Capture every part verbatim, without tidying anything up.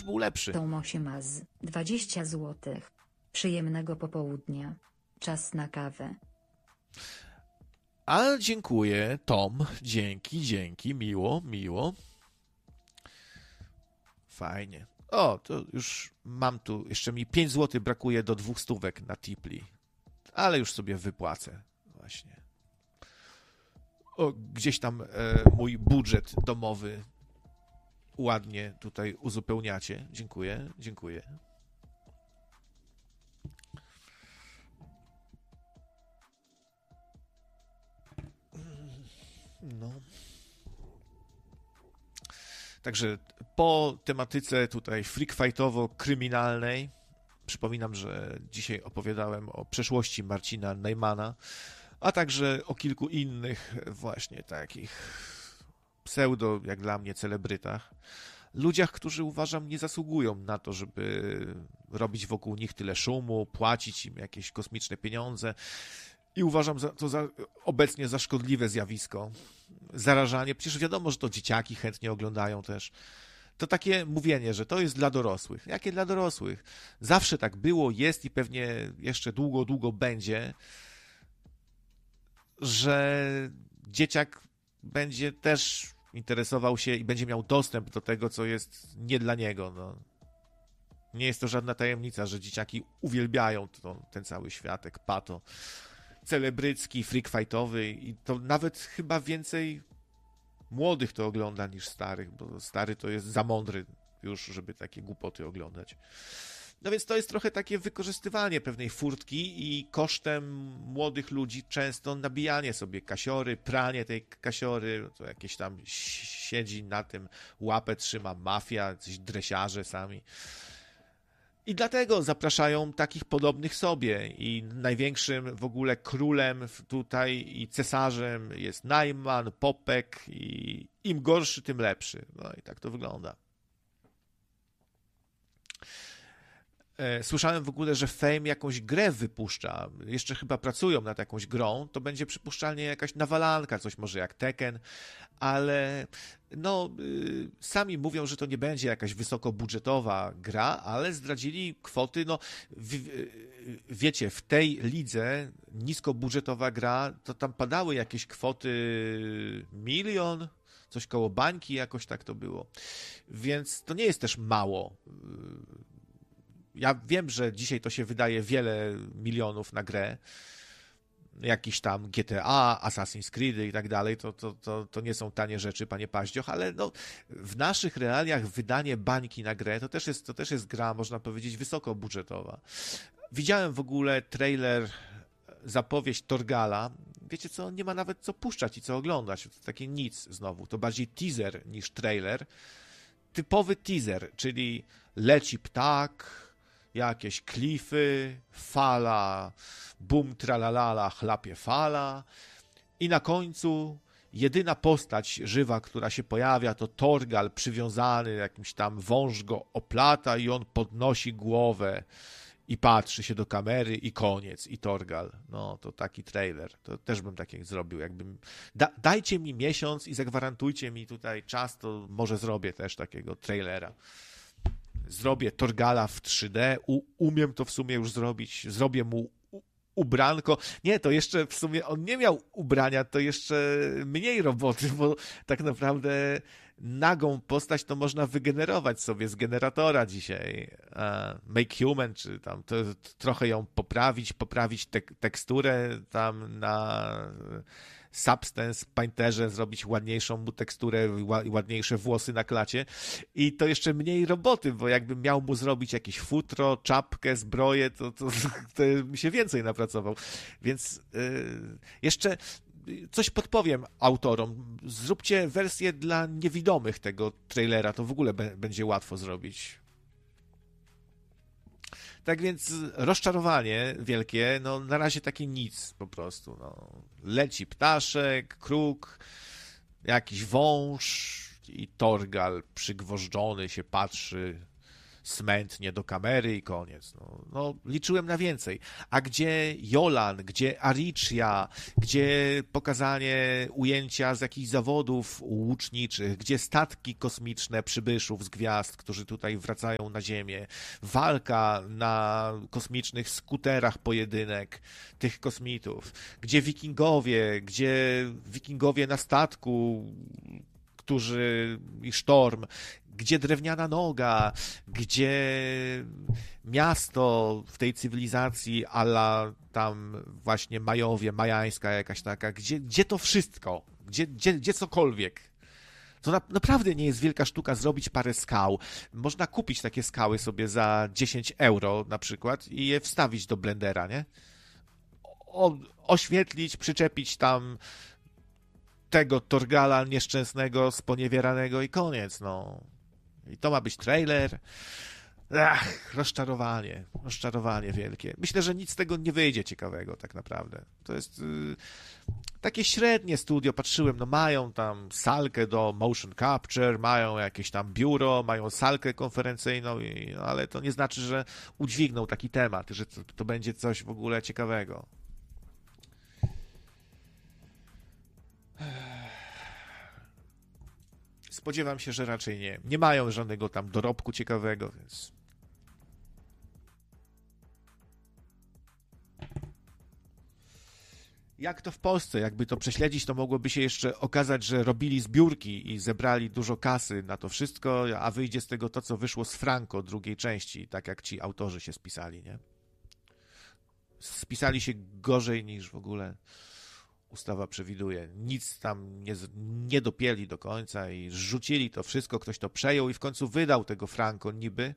był lepszy. Tomosiemaz, dwadzieścia złotych. Przyjemnego popołudnia. Czas na kawę. A dziękuję, Tom. Dzięki, dzięki. Miło, miło. Fajnie. O, to już mam tu, jeszcze mi pięć złotych brakuje do dwóch stówek na Tipli. Ale już sobie wypłacę. Właśnie. O, gdzieś tam e, mój budżet domowy ładnie tutaj uzupełniacie. Dziękuję, dziękuję. No. Także po tematyce tutaj freakfightowo-kryminalnej, przypominam, że dzisiaj opowiadałem o przeszłości Marcina Najmana, a także o kilku innych właśnie takich pseudo, jak dla mnie, celebrytach. Ludziach, którzy uważam nie zasługują na to, żeby robić wokół nich tyle szumu, płacić im jakieś kosmiczne pieniądze. I uważam za, to za, obecnie za szkodliwe zjawisko. Zarażanie. Przecież wiadomo, że to dzieciaki chętnie oglądają też. To takie mówienie, że to jest dla dorosłych. Jakie dla dorosłych? Zawsze tak było, jest i pewnie jeszcze długo, długo będzie, że dzieciak będzie też interesował się i będzie miał dostęp do tego, co jest nie dla niego. No. Nie jest to żadna tajemnica, że dzieciaki uwielbiają to, ten cały światek, pato celebrycki, freakfightowy i to nawet chyba więcej młodych to ogląda niż starych, bo stary to jest za mądry już, żeby takie głupoty oglądać. No więc to jest trochę takie wykorzystywanie pewnej furtki i kosztem młodych ludzi często nabijanie sobie kasiory, pranie tej kasiory, to jakieś tam siedzi na tym, łapę trzyma mafia, coś dresiarze sami. I dlatego zapraszają takich podobnych sobie i największym w ogóle królem tutaj i cesarzem jest Najman, Popek i im gorszy, tym lepszy. No i tak to wygląda. Słyszałem w ogóle, że Fame jakąś grę wypuszcza. Jeszcze chyba pracują nad jakąś grą. To będzie przypuszczalnie jakaś nawalanka, coś może jak Tekken, ale no y, sami mówią, że to nie będzie jakaś wysokobudżetowa gra, ale zdradzili kwoty, no w, y, wiecie, w tej lidze niskobudżetowa gra, to tam padały jakieś kwoty milion, coś koło bańki, jakoś tak to było. Więc to nie jest też mało. Ja wiem, że dzisiaj to się wydaje wiele milionów na grę, jakiś tam G T A, Assassin's Creed i tak dalej, to, to, to, to nie są tanie rzeczy, panie Paździoch, ale no, w naszych realiach wydanie bańki na grę to też jest, to też jest gra, można powiedzieć, wysokobudżetowa. Widziałem w ogóle trailer, zapowiedź Torgala. Wiecie co, nie ma nawet co puszczać i co oglądać. To takie nic znowu, to bardziej teaser niż trailer. Typowy teaser, czyli leci ptak, jakieś klify, fala, bum, tralalala, chlapie fala i na końcu jedyna postać żywa, która się pojawia, to Torgal przywiązany, jakimś tam wąż go oplata i on podnosi głowę i patrzy się do kamery i koniec, i Torgal. No, to taki trailer. To też bym takie zrobił, jakbym... Da, dajcie mi miesiąc i zagwarantujcie mi tutaj czas, to może zrobię też takiego trailera. Zrobię Torgala w trzy D, u, umiem to w sumie już zrobić, zrobię mu u, ubranko. Nie, to jeszcze w sumie on nie miał ubrania, to jeszcze mniej roboty, bo tak naprawdę nagą postać to można wygenerować sobie z generatora dzisiaj. Uh, Make Human, czy tam to, to trochę ją poprawić, poprawić tek, teksturę tam na Substance, Painterze, zrobić ładniejszą mu teksturę, ładniejsze włosy na klacie i to jeszcze mniej roboty, bo jakbym miał mu zrobić jakieś futro, czapkę, zbroję, to, to, to mi się więcej napracował. Więc yy, jeszcze coś podpowiem autorom. Zróbcie wersję dla niewidomych tego trailera, to w ogóle b- będzie łatwo zrobić. Tak więc rozczarowanie wielkie, no na razie takie nic po prostu. No. Leci ptaszek, kruk, jakiś wąż i Torgal przygwożdżony się patrzy smętnie do kamery i koniec. No, no, liczyłem na więcej. A gdzie Jolan, gdzie Aricia, gdzie pokazanie ujęcia z jakichś zawodów łuczniczych, gdzie statki kosmiczne przybyszów z gwiazd, którzy tutaj wracają na Ziemię, walka na kosmicznych skuterach, pojedynek tych kosmitów, gdzie wikingowie, gdzie wikingowie na statku, którzy i sztorm, gdzie drewniana noga, gdzie miasto w tej cywilizacji a la tam właśnie Majowie, majańska jakaś taka, gdzie, gdzie to wszystko, gdzie, gdzie, gdzie cokolwiek. To na, naprawdę nie jest wielka sztuka zrobić parę skał. Można kupić takie skały sobie za dziesięć euro na przykład i je wstawić do blendera, nie? O, oświetlić, przyczepić tam tego Torgala nieszczęsnego, sponiewieranego i koniec, no. I to ma być trailer. Ach, rozczarowanie, rozczarowanie wielkie. Myślę, że nic z tego nie wyjdzie ciekawego tak naprawdę. To jest y, takie średnie studio, patrzyłem, no mają tam salkę do motion capture, mają jakieś tam biuro, mają salkę konferencyjną, i, no, ale to nie znaczy, że udźwigną taki temat, że to, to będzie coś w ogóle ciekawego. Spodziewam się, że raczej nie. Nie mają żadnego tam dorobku ciekawego, więc... Jak to w Polsce? Jakby to prześledzić, to mogłoby się jeszcze okazać, że robili zbiórki i zebrali dużo kasy na to wszystko, a wyjdzie z tego to, co wyszło z Franco drugiej części, tak jak ci autorzy się spisali, nie? Spisali się gorzej niż w ogóle ustawa przewiduje. Nic tam nie, nie dopięli do końca i rzucili to wszystko, ktoś to przejął i w końcu wydał tego Franco niby.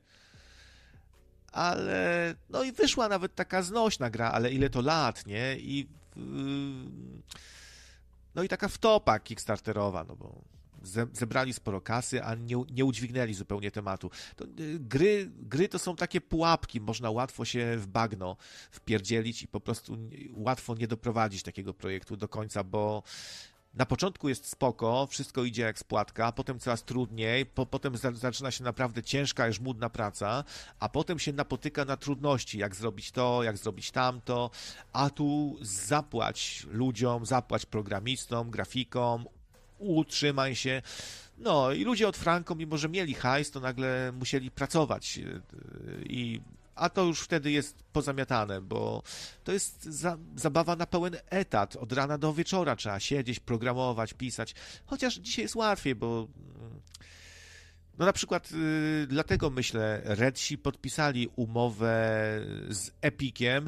Ale no i wyszła nawet taka znośna gra, ale ile to lat, nie? I yy, no i taka wtopa kickstarterowa, no bo zebrali sporo kasy, a nie, nie udźwignęli zupełnie tematu. To, yy, gry, gry to są takie pułapki, można łatwo się w bagno wpierdzielić i po prostu łatwo nie doprowadzić takiego projektu do końca, bo na początku jest spoko, wszystko idzie jak z płatka, a potem coraz trudniej, po, potem za, zaczyna się naprawdę ciężka, żmudna praca, a potem się napotyka na trudności, jak zrobić to, jak zrobić tamto, a tu zapłać ludziom, zapłać programistom, grafikom, utrzymaj się. No i ludzie od Franco, mimo że mieli hajs, to nagle musieli pracować i a to już wtedy jest pozamiatane, bo to jest za, zabawa na pełen etat. Od rana do wieczora trzeba siedzieć, programować, pisać. Chociaż dzisiaj jest łatwiej, bo no na przykład y, dlatego myślę, Redsi podpisali umowę z Epiciem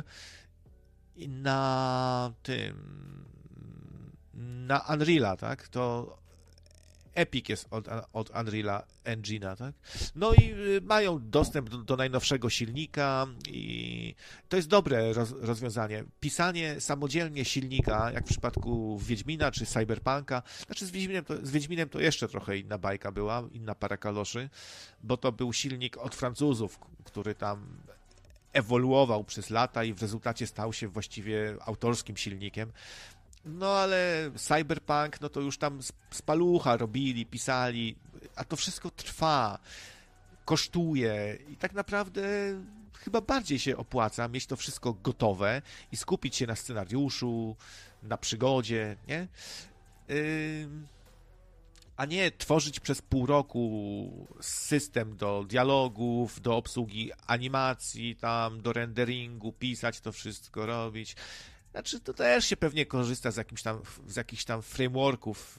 na tym na Unreala, tak? To Epic jest od, od Unreal'a Engine'a, tak? No i mają dostęp do, do najnowszego silnika i to jest dobre roz, rozwiązanie. Pisanie samodzielnie silnika, jak w przypadku Wiedźmina czy Cyberpunka, znaczy z Wiedźminem to, z Wiedźminem to jeszcze trochę inna bajka była, inna para kaloszy, bo to był silnik od Francuzów, który tam ewoluował przez lata i w rezultacie stał się właściwie autorskim silnikiem. No ale Cyberpunk, no to już tam z palucha robili, pisali, a to wszystko trwa, kosztuje i tak naprawdę chyba bardziej się opłaca mieć to wszystko gotowe i skupić się na scenariuszu, na przygodzie, nie? Yy... A nie tworzyć przez pół roku system do dialogów, do obsługi animacji, tam do renderingu, pisać to wszystko, robić. Znaczy, to też się pewnie korzysta z jakichś tam, z jakichś tam frameworków,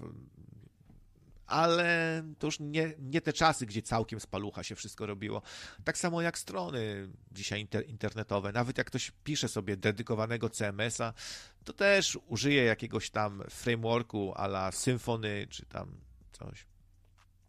ale to już nie, nie te czasy, gdzie całkiem z palucha się wszystko robiło. Tak samo jak strony dzisiaj inter, internetowe. Nawet jak ktoś pisze sobie dedykowanego C M S a, to też użyje jakiegoś tam frameworku a la Symfony, czy tam coś.